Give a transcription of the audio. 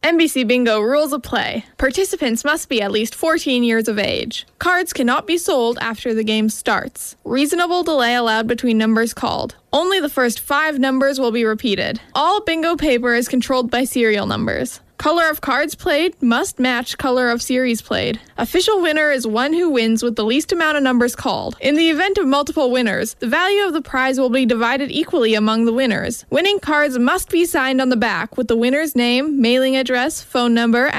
NBC Bingo rules of play. Participants must be at least 14 years of age. Cards cannot be sold after the game starts. Reasonable delay allowed between numbers called. Only the first 5 numbers will be repeated. All bingo paper is controlled by serial numbers. Color of cards played must match color of series played. Official winner is one who wins with the least amount of numbers called. In the event of multiple winners, the value of the prize will be divided equally among the winners. Winning cards must be signed on the back with the winner's name, mailing address, phone number,